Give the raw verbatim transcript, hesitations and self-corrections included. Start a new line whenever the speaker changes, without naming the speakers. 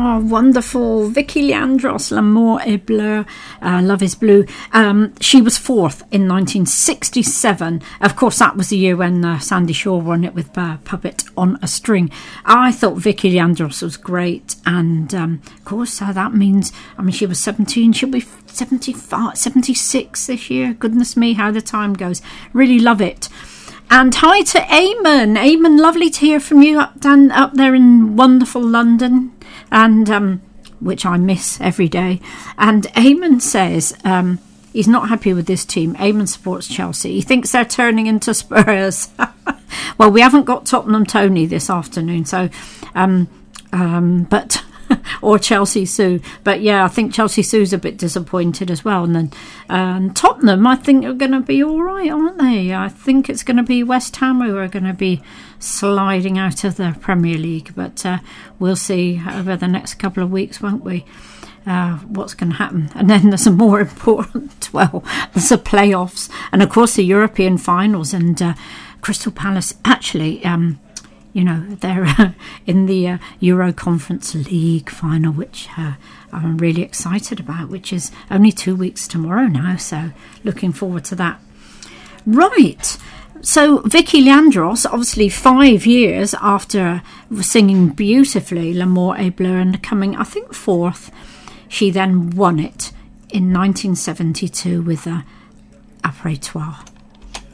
Oh, wonderful. Vicky Leandros, L'amour est bleu, uh, Love is Blue. Um, she was fourth in nineteen sixty-seven. Of course, that was the year when uh, Sandy Shaw won it with uh, Puppet on a String. I thought Vicky Leandros was great. And, um, of course, uh, that means, I mean, she was seventeen. She'll be seventy-five, seventy-six this year. Goodness me, how the time goes. Really love it. And hi to Eamon. Eamon, lovely to hear from you up down up there in wonderful London, and um, which I miss every day. And Eamon says um, he's not happy with this team. Eamon supports Chelsea. He thinks they're turning into Spurs. Well, we haven't got Tottenham Tony this afternoon, so um, um, but. Or Chelsea Sue, but yeah, I think Chelsea Sue's a bit disappointed as well. And then um, Tottenham, I think, are going to be all right, aren't they? I think it's going to be West Ham who are going to be sliding out of the Premier League, but uh, we'll see over the next couple of weeks, won't we? Uh, what's going to happen. And then there's a more important, well, there's the playoffs, and of course the European finals. And uh, Crystal Palace actually. Um, You know, they're uh, in the uh, Euro Conference League final, which uh, I'm really excited about, which is only two weeks tomorrow now. So looking forward to that. Right. So Vicky Leandros, obviously five years after singing beautifully L'amour est bleu and coming, I think, fourth, she then won it in nineteen seventy-two with uh, Après Toi.